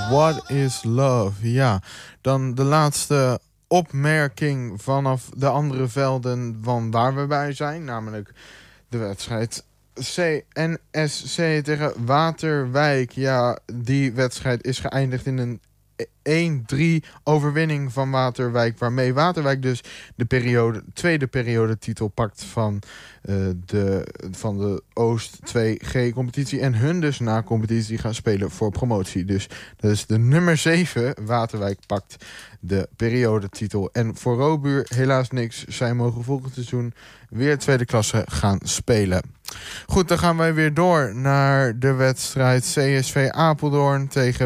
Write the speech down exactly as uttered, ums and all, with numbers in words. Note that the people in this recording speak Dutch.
What is Love? Ja, dan de laatste opmerking vanaf de andere velden van waar we bij zijn. Namelijk de wedstrijd C N S C tegen Waterwijk. Ja, die wedstrijd is geëindigd in een één drie overwinning van Waterwijk. Waarmee Waterwijk dus de periode, tweede periodetitel pakt van, uh, de, van de Oost twee G competitie. En hun dus na competitie gaan spelen voor promotie. Dus dat is de nummer zeven. Waterwijk pakt de periodetitel. En voor Robuur helaas niks. Zij mogen volgend seizoen weer tweede klasse gaan spelen. Goed, dan gaan wij weer door naar de wedstrijd C S V Apeldoorn tegen